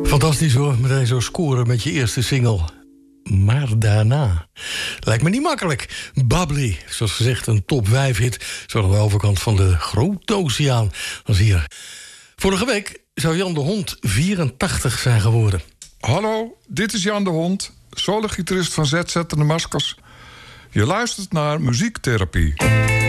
Fantastisch hoor, meteen zo scoren met je eerste single. Maar daarna lijkt me niet makkelijk. Bubbly, zoals gezegd een top 5 hit, zo aan de overkant van de Grote Oceaan. Dat is hier. Vorige week zou Jan de Hond 84 zijn geworden. Hallo, dit is Jan de Hond, solo-gitarist van ZZ en de Maskers. Je luistert naar Muziektherapie.